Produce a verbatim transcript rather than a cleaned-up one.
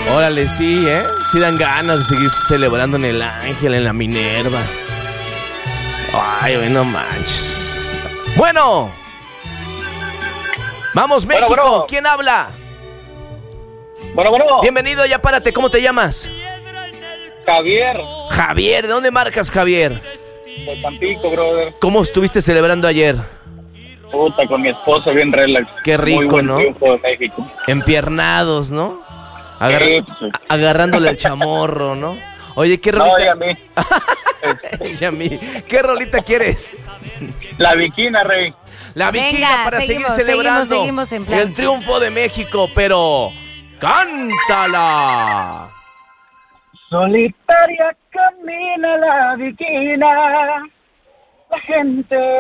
Órale, sí, ¿eh? Sí dan ganas de seguir celebrando en el Ángel, en la Minerva. Ay, güey, no manches. Bueno. Vamos, México. Bueno, bueno. ¿Quién habla? Bueno, bueno. Bienvenido, ya párate. ¿Cómo te llamas? Javier, Javier, ¿de dónde marcas, Javier? de Tampico, brother. ¿Cómo estuviste celebrando ayer? Puta, con mi esposa, bien relax. Qué rico, Muy buen ¿no? triunfo de México. Empiernados, ¿no? Agar- Sí, pues, sí. Agarrándole al chamorro, ¿no? Oye, ¿qué No, rolita? y a mí. Y a mí. ¿Qué rolita quieres? La viquina, rey. La Venga, viquina para seguimos, seguir celebrando seguimos, seguimos en plan. el triunfo de México, pero ¡cántala! Solitaria camina la viquina, la gente